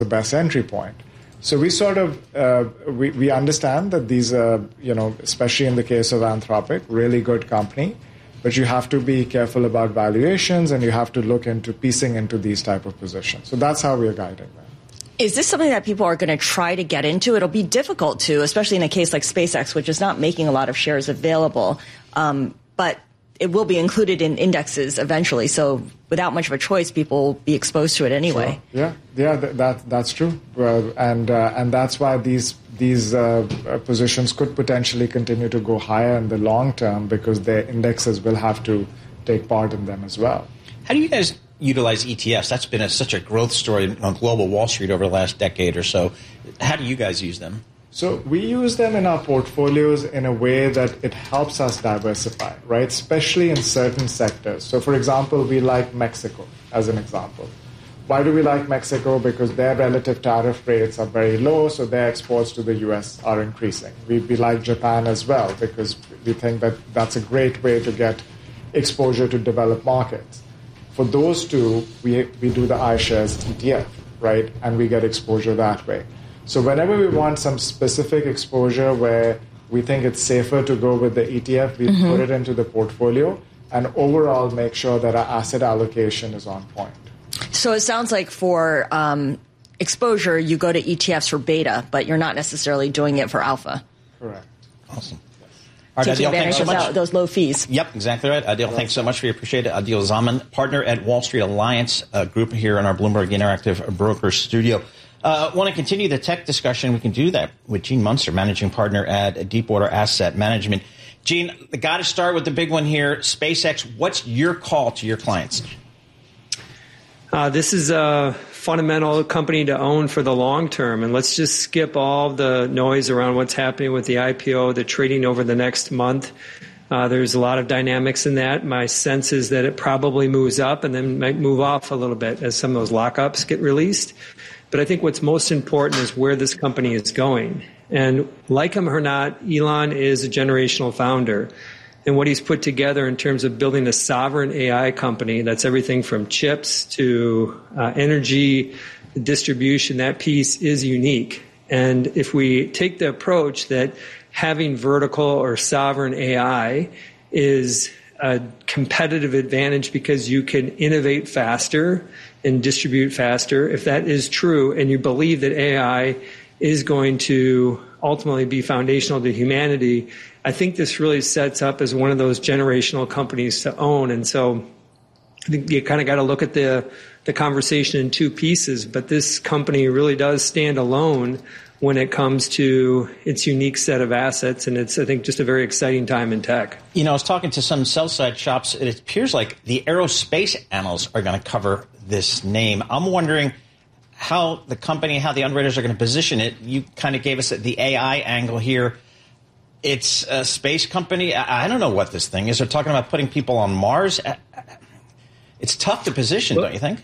the best entry point. So we sort of, we understand that these are, especially in the case of Anthropic, really good company, but you have to be careful about valuations and you have to look into piecing into these type of positions. So that's how we are guiding them. Is this something that people are going to try to get into? It'll be difficult to, especially in a case like SpaceX, which is not making a lot of shares available, but it will be included in indexes eventually. So without much of a choice, people will be exposed to it anyway. Sure. Yeah, that's true. And that's why these positions could potentially continue to go higher in the long term because their indexes will have to take part in them as well. How do you guys utilize ETFs? That's been such a growth story on global Wall Street over the last decade or so. How do you guys use them? So we use them in our portfolios in a way that it helps us diversify, right? Especially in certain sectors. So for example, we like Mexico as an example. Why do we like Mexico? Because their relative tariff rates are very low, so their exports to the US are increasing. We like Japan as well because we think that that's a great way to get exposure to developed markets. For those two, we do the iShares ETF, right? And we get exposure that way. So whenever we want some specific exposure where we think it's safer to go with the ETF, we put it into the portfolio and overall make sure that our asset allocation is on point. So it sounds like for exposure, you go to ETFs for beta, but you're not necessarily doing it for alpha. Correct. Awesome. All right, Adil, thanks so much. Those low fees. Yep, exactly right. Adil, thanks so much. We appreciate it. Adil Zaman, partner at Wall Street Alliance Group here in our Bloomberg Interactive Brokers studio. Want to continue the tech discussion? We can do that with Gene Munster, managing partner at Deepwater Asset Management. Gene, got to start with the big one here, SpaceX. What's your call to your clients? This is a fundamental company to own for the long term. And let's just skip all the noise around what's happening with the IPO, the trading over the next month. There's a lot of dynamics in that. My sense is that it probably moves up and then might move off a little bit as some of those lockups get released. But I think what's most important is where this company is going. And like him or not, Elon is a generational founder. And what he's put together in terms of building a sovereign AI company, that's everything from chips to energy distribution, that piece is unique. And if we take the approach that having vertical or sovereign AI is a competitive advantage because you can innovate faster and distribute faster, if that is true and you believe that AI is going to ultimately be foundational to humanity, I think this really sets up as one of those generational companies to own. And so I think you kind of got to look at the conversation in two pieces, but this company really does stand alone when it comes to its unique set of assets, and it's, I think, just a very exciting time in tech. You know, I was talking to some sell-side shops. It appears like the aerospace analysts are going to cover this name. I'm wondering how the company, how the underwriters are going to position it. You kind of gave us the AI angle here. It's a space company. I don't know what this thing is. They're talking about putting people on Mars. It's tough to position, don't you think?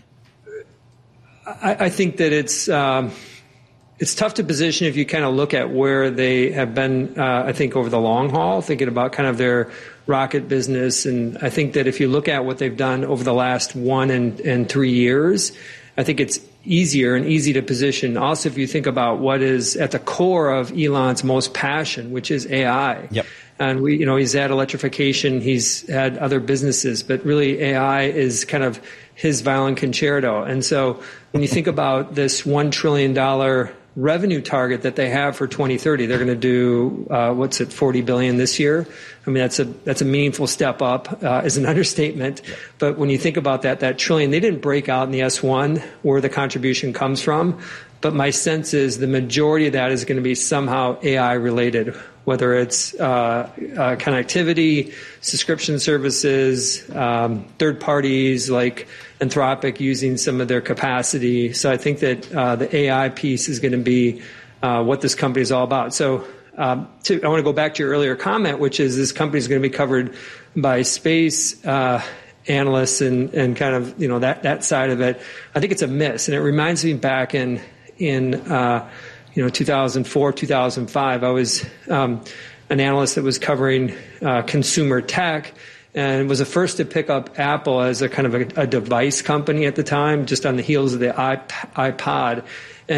I think that it's tough to position if you kind of look at where they have been, I think, over the long haul, thinking about kind of their rocket business. And I think that if you look at what they've done over the last 1 and 3 years, I think it's easier and easy to position. Also, if you think about what is at the core of Elon's most passion, which is AI. Yep. And he's had electrification, he's had other businesses, but really AI is kind of his violin concerto. And so when you think about this $1 trillion revenue target that they have for 2030, they're going to do, $40 billion this year. I mean, that's a meaningful step up, is an understatement. Yeah. But when you think about that trillion, they didn't break out in the S1 where the contribution comes from. But my sense is the majority of that is going to be somehow AI related, whether it's connectivity, subscription services, third parties like Anthropic using some of their capacity. So I think that the AI piece is going to be what this company is all about. So I want to go back to your earlier comment, which is this company is going to be covered by space analysts and kind of that side of it. I think it's a miss, and it reminds me back in 2004, 2005, I was an analyst that was covering consumer tech, and was the first to pick up Apple as a kind of a device company at the time, just on the heels of the iPod.